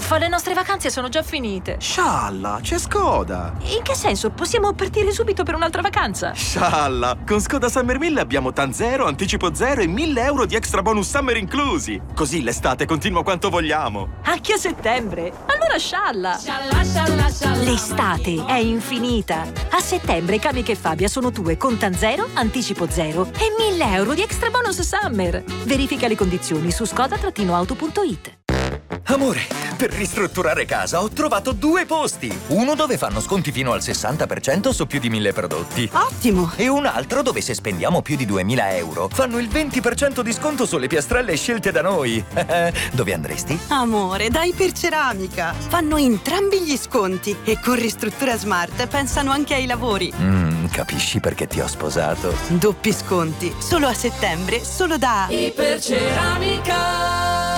Uffa, le nostre vacanze sono già finite. Scialla, c'è Skoda. In che senso? Possiamo partire subito per un'altra vacanza? Scialla, con Skoda Summer 1000 abbiamo TAN 0, anticipo 0 e 1.000 euro di extra bonus summer inclusi. Così l'estate continua quanto vogliamo. Anche a settembre? Allora scialla! Scialla, scialla, scialla. L'estate è infinita. A settembre Kamiq e Fabia sono tue con TAN 0, anticipo 0 e 1.000 euro di extra bonus summer. Verifica le condizioni su skoda-auto.it. Amore, per ristrutturare casa ho trovato 2 posti. Uno dove fanno sconti fino al 60% su più di 1.000 prodotti. Ottimo! E un altro dove se spendiamo più di 2.000 euro fanno il 20% di sconto sulle piastrelle scelte da noi. Dove andresti? Amore, da Iperceramica. Fanno entrambi gli sconti e con Ristruttura Smart pensano anche ai lavori. Capisci perché ti ho sposato? Doppi sconti. Solo a settembre, solo da Iperceramica.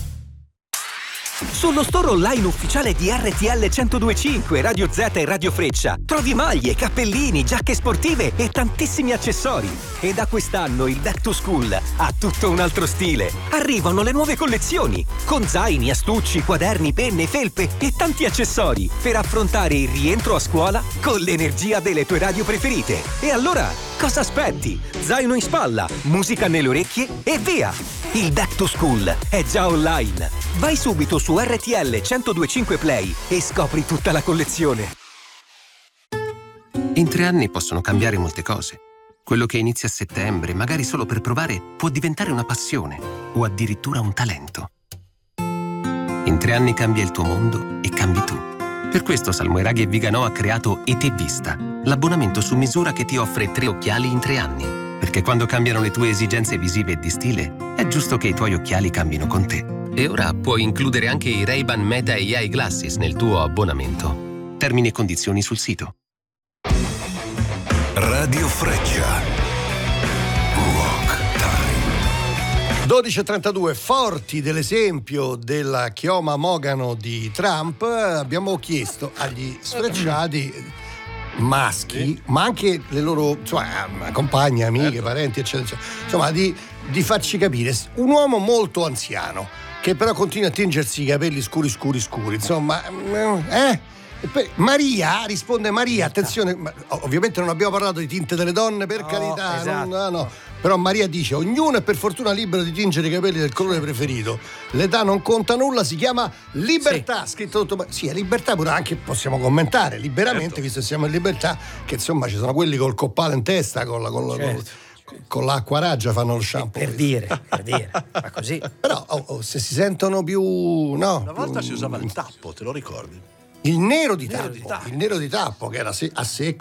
Sullo store online ufficiale di RTL 102.5, Radio Z e Radio Freccia trovi maglie, cappellini, giacche sportive e tantissimi accessori. E da quest'anno il Back to School ha tutto un altro stile. Arrivano le nuove collezioni con zaini, astucci, quaderni, penne, felpe e tanti accessori per affrontare il rientro a scuola con l'energia delle tue radio preferite. E allora, cosa aspetti? Zaino in spalla, musica nelle orecchie e via! Il Back to School è già online. Vai subito su RTL 102.5 Play e scopri tutta la collezione. In 3 anni possono cambiare molte cose. Quello che inizia a settembre, magari solo per provare, può diventare una passione o addirittura un talento. In 3 anni cambia il tuo mondo e cambi tu. Per questo Salmoiraghi e Viganò ha creato ET Vista, l'abbonamento su misura che ti offre 3 occhiali in 3 anni. Perché quando cambiano le tue esigenze visive e di stile, è giusto che i tuoi occhiali cambino con te. E ora puoi includere anche i Ray-Ban Meta AI Glasses nel tuo abbonamento. Termini e condizioni sul sito. Radio Freccia. Rock Time. 12.32, forti dell'esempio della chioma mogano di Trump, abbiamo chiesto agli sfrecciati maschi, ma anche le loro compagne, amiche, parenti, eccetera, insomma, di farci capire un uomo molto anziano che però continua a tingersi i capelli scuri, insomma, Maria, risponde Maria, attenzione, ovviamente non abbiamo parlato di tinte delle donne, per carità, esatto. no. Però Maria dice: ognuno è per fortuna libero di tingere i capelli del colore preferito, l'età non conta nulla, si chiama libertà, scritto tutto. Sì, è libertà, pure anche possiamo commentare liberamente, visto che siamo in libertà, che insomma ci sono quelli col coppale in testa, con l'acqua raggia fanno lo shampoo. Per dire, ma così. Però se si sentono più, no. Una volta si usava il tappo, te lo ricordi? Il nero di tappo che era a secco.